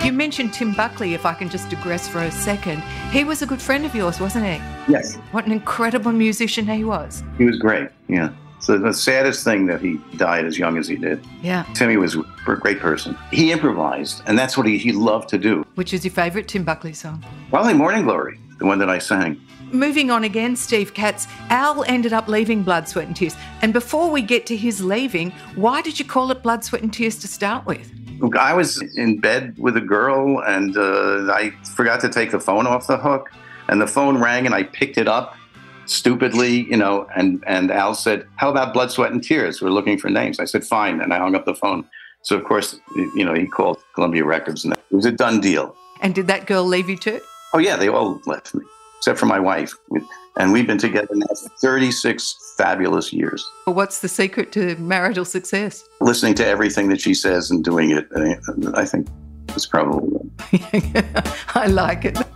You mentioned Tim Buckley, if I can just digress for a second. He was a good friend of yours, wasn't he? Yes. What an incredible musician he was. He was great, yeah. So the saddest thing that he died as young as he did. Yeah. Timmy was a great person. He improvised, and that's what he loved to do. Which is your favourite Tim Buckley song? Probably Morning Glory, the one that I sang. Moving on again, Steve Katz, Al ended up leaving Blood, Sweat and Tears. And before we get to his leaving, why did you call it Blood, Sweat and Tears to start with? Look, I was in bed with a girl, and I forgot to take the phone off the hook, and the phone rang, and I picked it up stupidly, and Al said, "How about Blood, Sweat and Tears? We're looking for names." I said, "Fine," and I hung up the phone. So, of course, he called Columbia Records, and it was a done deal. And did that girl leave you too? Oh, yeah, they all left me, except for my wife. And we've been together now for 36 fabulous years. Well, what's the secret to marital success? Listening to everything that she says and doing it, I think, is probably it. I like it.